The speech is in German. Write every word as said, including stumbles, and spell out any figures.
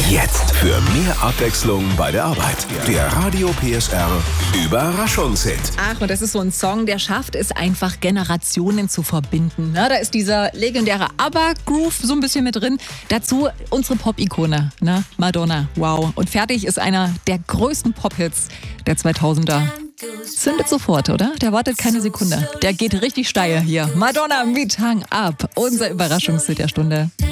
Jetzt für mehr Abwechslung bei der Arbeit. Der Radio P S R Überraschungshit. Ach, und das ist so ein Song, der schafft es einfach, Generationen zu verbinden. Na, da ist dieser legendäre ABBA-Groove so ein bisschen mit drin. Dazu unsere Pop-Ikone, ne? Madonna. Wow. Und fertig ist einer der größten Pop-Hits der zweitausender. Zündet sofort, oder? Der wartet keine Sekunde. Der geht richtig steil hier. Madonna mit Hang Up. Unser Überraschungshit der Stunde.